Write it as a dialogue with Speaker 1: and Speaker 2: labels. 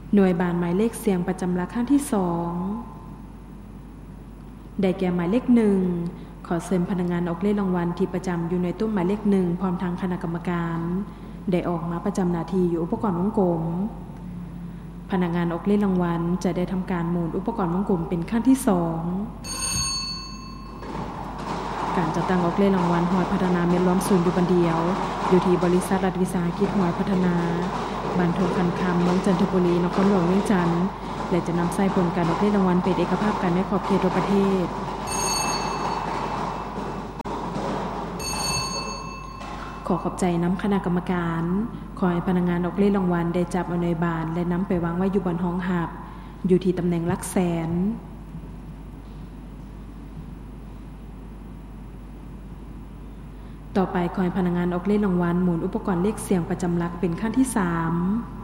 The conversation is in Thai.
Speaker 1: หน่วยบานหมายเลขเสียงประจำหลักขั้นที่2ได้แก่หมายเลข1ขอเชิญพนักงานออกเลขรางวัลที่ประจำอยู่ในตู้หมายเลข1พร้อมทางคณะกรรมการได้ออกมาประจำหน้าที่อยู่อุปกรณ์วงกลมพนักงานออกเลขรางวัลจะได้ทำการหมุนอุปกรณ์วงกลมเป็นขั้นที่2การจัดตั้งออกเลขรางวัลหอยพัฒนาเม็ดล้อมศูนย์อยู่บันเดียวอยู่ที่บริษัทรัฐวิสาหกิจหอยพัฒนาบ้านทงคันคำเมืองจันทบุรีนครหลวงเวียงจันทร์และจะนำใส่ผลการออกเลขรางวัลเป็นเอกภาพกันในขอบเขตทั่วประเทศขอขอบใจน้ำคณะกรรมการขอให้พนักงานออกเลขรางวัลได้จับเอาหน่วยบานและนำไปวางไว้อยู่บนห้องหับอยู่ที่ตำแหน่งหลักแสนต่อไปขอให้พนักงานออกเลขรางวัลหมุนอุปกรณ์เลขเสียงประจำหลักเป็นขั้นที่3